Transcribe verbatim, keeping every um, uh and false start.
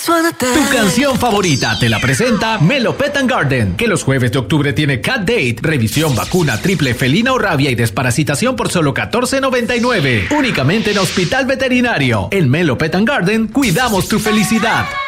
Suénate. Tu canción favorita te la presenta Melo Pet and Garden, que los jueves de octubre tiene Cat Date, revisión, vacuna, triple felina o rabia y desparasitación por solo catorce noventa y nueve. Únicamente en Hospital Veterinario. En Melo Pet and Garden cuidamos tu felicidad.